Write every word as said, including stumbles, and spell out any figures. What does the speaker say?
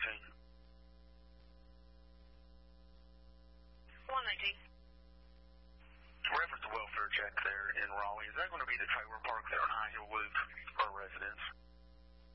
nineteen. one nineteen. Reference to welfare check there in Raleigh, is that going to be the trailer park there on High Hill Loop for residents?